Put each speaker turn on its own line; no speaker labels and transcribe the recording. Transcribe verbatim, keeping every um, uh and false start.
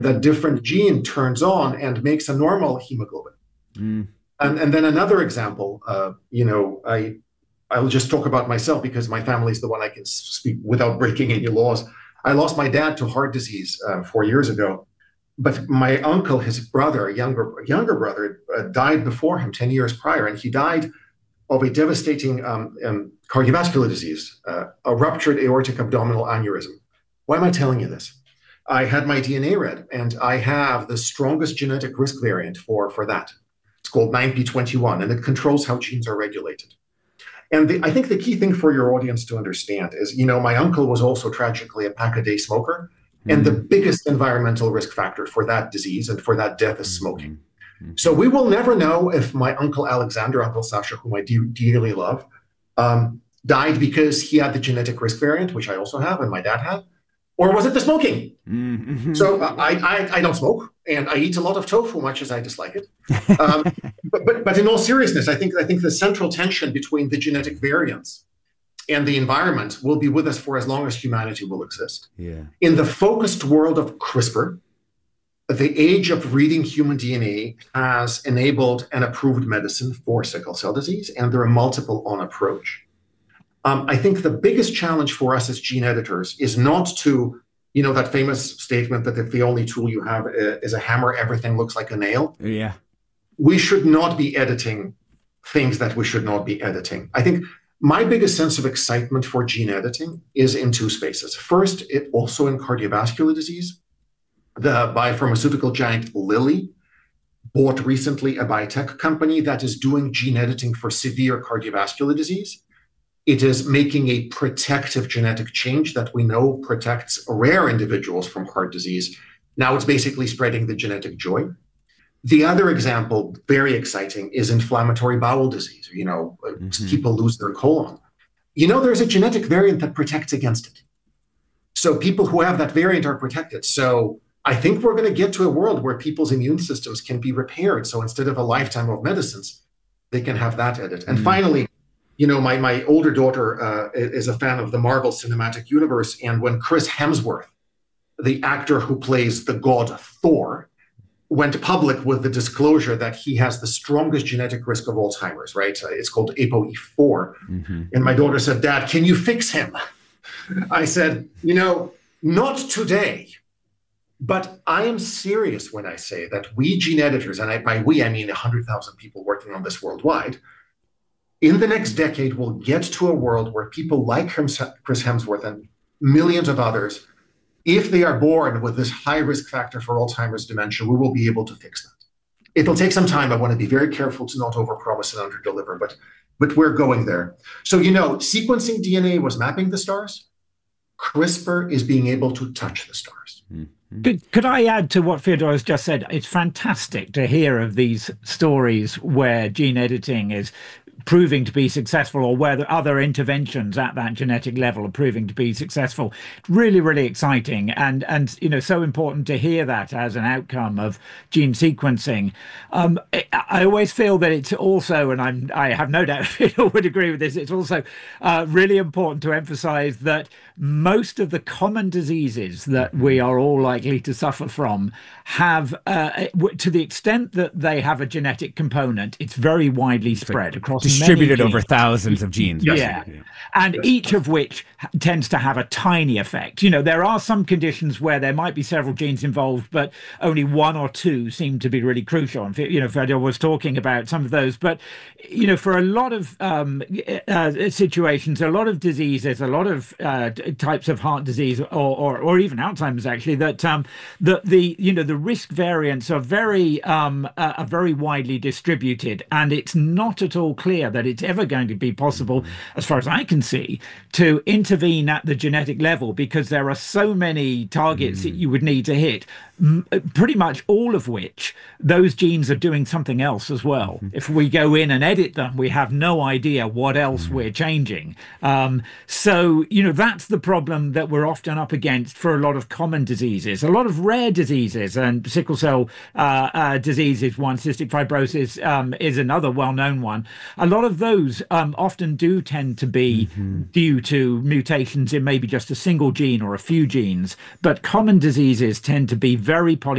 that different gene turns on and makes a normal hemoglobin.
Mm.
And, and then another example, uh, you know, I, I'll just talk about myself because my family is the one I can speak without breaking any laws. I lost my dad to heart disease uh, four years ago, but my uncle, his brother, a younger, younger brother, uh, died before him ten years prior, and he died of a devastating um, um, cardiovascular disease, uh, a ruptured aortic abdominal aneurysm. Why am I telling you this? I had my D N A read, and I have the strongest genetic risk variant for, for that. It's called nine P twenty-one, and it controls how genes are regulated. And the, I think the key thing for your audience to understand is, you know, my uncle was also tragically a pack-a-day smoker, mm-hmm. and the biggest environmental risk factor for that disease and for that death is smoking. Mm-hmm. So we will never know if my uncle Alexander, Uncle Sasha, whom I de- dearly love, um, died because he had the genetic risk variant, which I also have and my dad had, or was it the smoking? Mm-hmm. So uh, I, I I don't smoke, and I eat a lot of tofu, much as I dislike it. Um, but, but but in all seriousness, I think I think the central tension between the genetic variants and the environment will be with us for as long as humanity will exist.
Yeah.
In the focused world of CRISPR, the age of reading human D N A has enabled an approved medicine for sickle cell disease, and there are multiple on approach. Um, I think the biggest challenge for us as gene editors is not to, you know, that famous statement that if the only tool you have is a hammer, everything looks like a nail.
Yeah.
We should not be editing things that we should not be editing. I think my biggest sense of excitement for gene editing is in two spaces. First, it also in cardiovascular disease. The biopharmaceutical giant Lilly bought recently a biotech company that is doing gene editing for severe cardiovascular disease. It is making a protective genetic change that we know protects rare individuals from heart disease. Now it's basically spreading the genetic joy. The other example, very exciting, is inflammatory bowel disease. You know, mm-hmm. people lose their colon. You know, there's a genetic variant that protects against it. So people who have that variant are protected. So I think we're going to get to a world where people's immune systems can be repaired. So instead of a lifetime of medicines, they can have that edit. And mm-hmm. finally, you know, my, my older daughter uh, is a fan of the Marvel Cinematic Universe. And when Chris Hemsworth, the actor who plays the god Thor, went public with the disclosure that he has the strongest genetic risk of Alzheimer's, right? Uh, it's called A P O E four. Mm-hmm. And my daughter said, "Dad, can you fix him?" I said, you know, not today. But I am serious when I say that we gene editors, and I, by we, I mean one hundred thousand people working on this worldwide, in the next decade, we'll get to a world where people like Chris Hemsworth and millions of others, if they are born with this high risk factor for Alzheimer's dementia, we will be able to fix that. It'll take some time. I want to be very careful to not overpromise and underdeliver, but, but we're going there. So, you know, sequencing D N A was mapping the stars. CRISPR is being able to touch the stars.
Mm.
Could, could I add to what Fyodor has just said? It's fantastic to hear of these stories where gene editing is proving to be successful, or where the other interventions at that genetic level are proving to be successful. Really, really exciting, and and you know, so important to hear that as an outcome of gene sequencing. Um, I, I always feel that it's also, and I'm I have no doubt Fyodor would agree with this, it's also uh, really important to emphasize that most of the common diseases that we are all likely to suffer from have, uh, to the extent that they have a genetic component, it's very widely spread across
distributed
many
over
genes.
thousands of genes.
Yeah. yeah. And yes. each of which tends to have a tiny effect. You know, there are some conditions where there might be several genes involved, but only one or two seem to be really crucial. And, you know, Fyodor was talking about some of those. But, you know, for a lot of um, uh, situations, a lot of diseases, a lot of uh, types of heart disease, or, or, or even Alzheimer's, actually, that um, the, the, you know, the risk variants are very, um, uh, are very widely distributed. And it's not at all clear that it's ever going to be possible, as far as I can see, to intervene at the genetic level, because there are so many targets mm. that you would need to hit, m pretty much all of which those genes are doing something else as well. Mm. If we go in and edit them, we have no idea what else mm. we're changing. Um, so, you know, that's the problem that we're often up against for a lot of common diseases, a lot of rare diseases, and sickle cell uh, uh, disease is one, cystic fibrosis um, is another well-known one. A lot of those um, often do tend to be mm-hmm. due to mutations in maybe just a single gene or a few genes, but common diseases tend to be very very